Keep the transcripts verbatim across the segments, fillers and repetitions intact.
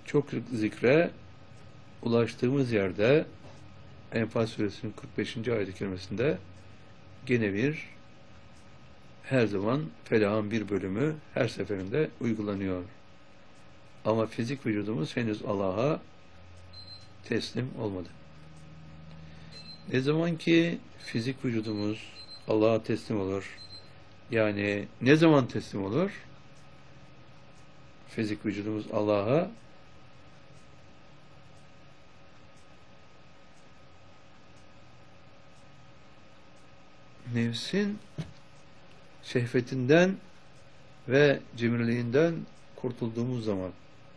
çok zikre ulaştığımız yerde Enfal Suresinin kırk beşinci ayet-i kerimesinde gene bir her zaman felahın bir bölümü her seferinde uygulanıyor. Ama fizik vücudumuz henüz Allah'a teslim olmadı. Ne zaman ki fizik vücudumuz Allah'a teslim olur, yani ne zaman teslim olur? Fizik vücudumuz Allah'a nefsin şehvetinden ve cimriliğinden kurtulduğumuz zaman.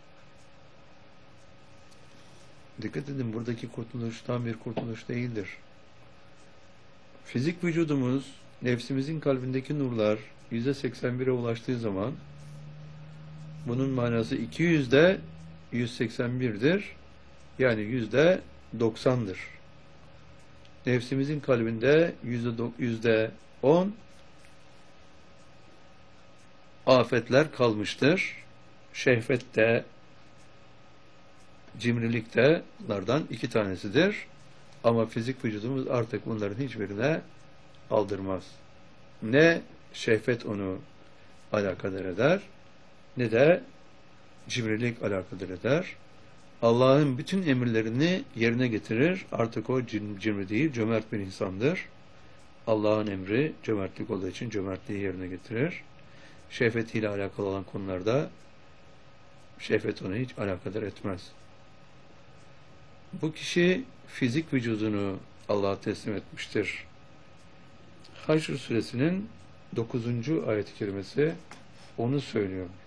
Dikkat edin, buradaki kurtuluş tam bir kurtuluş değildir. Fizik vücudumuz, nefsimizin kalbindeki nurlar yüzde seksen bire ulaştığı zaman bunun manası iki yüzde yüz seksen birdir. Yani yüzde doksandır. Nefsimizin kalbinde yüzde on afetler kalmıştır. Şehvet de, cimrilik de bunlardan iki tanesidir. Ama fizik vücudumuz artık bunların hiçbirine aldırmaz. Ne şehvet onu alakadar eder, ne de cimrilik alakadar eder. Allah'ın bütün emirlerini yerine getirir. Artık o cimri değil, cömert bir insandır. Allah'ın emri cömertlik olduğu için cömertliği yerine getirir. Şehvetiyle alakalı olan konularda şehvet onu hiç alakadar etmez. Bu kişi fizik vücudunu Allah'a teslim etmiştir. Haşr suresinin dokuzuncu ayet-i kerimesi onu söylüyor.